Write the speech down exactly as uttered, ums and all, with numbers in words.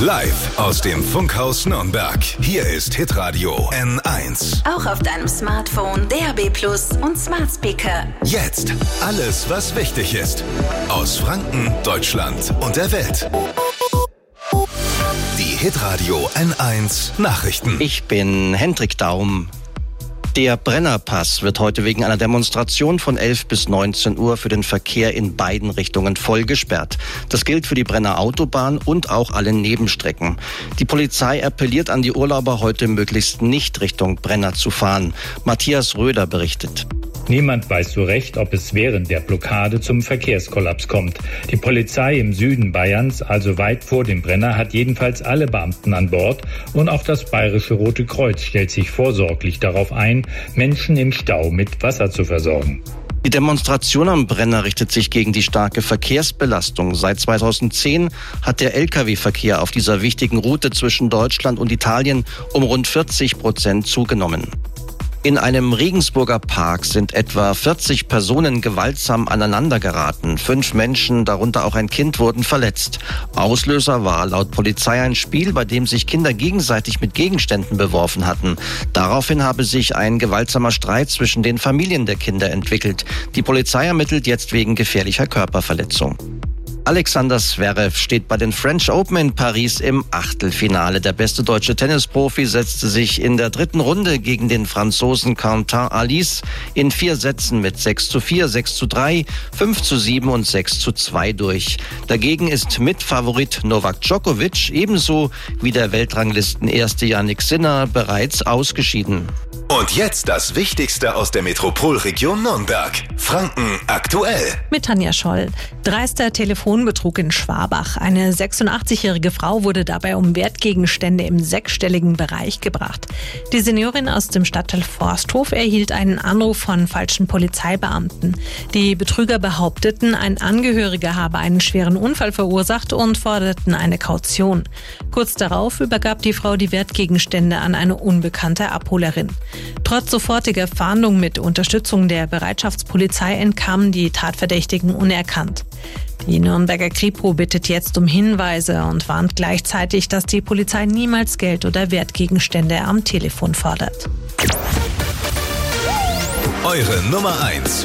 Live aus dem Funkhaus Nürnberg. Hier ist Hitradio N eins. Auch auf deinem Smartphone, D A B Plus und Smart Speaker. Jetzt alles, was wichtig ist. Aus Franken, Deutschland und der Welt. Die Hitradio N eins Nachrichten. Ich bin Hendrik Daum. Der Brennerpass wird heute wegen einer Demonstration von elf bis neunzehn Uhr für den Verkehr in beiden Richtungen voll gesperrt. Das gilt für die Brenner Autobahn und auch alle Nebenstrecken. Die Polizei appelliert an die Urlauber, heute möglichst nicht Richtung Brenner zu fahren. Matthias Röder berichtet. Niemand weiß so recht, ob es während der Blockade zum Verkehrskollaps kommt. Die Polizei im Süden Bayerns, also weit vor dem Brenner, hat jedenfalls alle Beamten an Bord und auch das Bayerische Rote Kreuz stellt sich vorsorglich darauf ein, Menschen im Stau mit Wasser zu versorgen. Die Demonstration am Brenner richtet sich gegen die starke Verkehrsbelastung. Seit zweitausendzehn hat der L K W-Verkehr auf dieser wichtigen Route zwischen Deutschland und Italien um rund vierzig Prozent zugenommen. In einem Regensburger Park sind etwa vierzig Personen gewaltsam aneinandergeraten. Fünf Menschen, darunter auch ein Kind, wurden verletzt. Auslöser war laut Polizei ein Spiel, bei dem sich Kinder gegenseitig mit Gegenständen beworfen hatten. Daraufhin habe sich ein gewaltsamer Streit zwischen den Familien der Kinder entwickelt. Die Polizei ermittelt jetzt wegen gefährlicher Körperverletzung. Alexander Zverev steht bei den French Open in Paris im Achtelfinale. Der beste deutsche Tennisprofi setzte sich in der dritten Runde gegen den Franzosen Quentin Halys in vier Sätzen mit sechs zu vier, sechs zu drei, fünf zu sieben und sechs zu zwei durch. Dagegen ist Mitfavorit Novak Djokovic ebenso wie der Weltranglisten-Erste Jannik Sinner bereits ausgeschieden. Und jetzt das Wichtigste aus der Metropolregion Nürnberg. Franken aktuell. Mit Tanja Scholl. Dreister Telefonbetrug in Schwabach. Eine sechsundachtzig-jährige Frau wurde dabei um Wertgegenstände im sechsstelligen Bereich gebracht. Die Seniorin aus dem Stadtteil Forsthof erhielt einen Anruf von falschen Polizeibeamten. Die Betrüger behaupteten, ein Angehöriger habe einen schweren Unfall verursacht und forderten eine Kaution. Kurz darauf übergab die Frau die Wertgegenstände an eine unbekannte Abholerin. Trotz sofortiger Fahndung mit Unterstützung der Bereitschaftspolizei entkamen die Tatverdächtigen unerkannt. Die Nürnberger Kripo bittet jetzt um Hinweise und warnt gleichzeitig, dass die Polizei niemals Geld oder Wertgegenstände am Telefon fordert. Eure Nummer eins